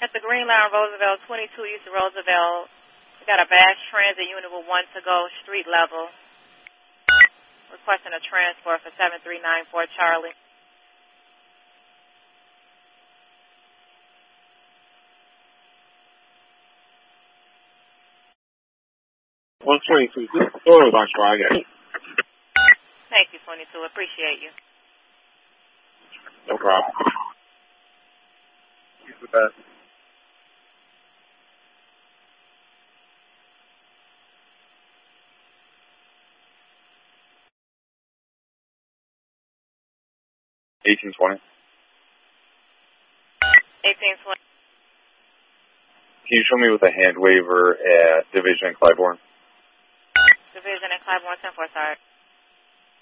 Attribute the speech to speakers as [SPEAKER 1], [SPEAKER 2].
[SPEAKER 1] At the Green Line, Roosevelt, 22 East Roosevelt. We got a Bass Transit unit with 1 to go, street level. Requesting a transport for 7394 Charlie.
[SPEAKER 2] One 22. Sorry about Friday.
[SPEAKER 1] Thank you, 22. Appreciate you.
[SPEAKER 2] No problem.
[SPEAKER 3] He's the best.
[SPEAKER 4] $18.20.
[SPEAKER 1] 1820.
[SPEAKER 4] Can you show me with a hand waiver at Division and Clybourne?
[SPEAKER 1] Division and Clybourne, 10-4, sorry.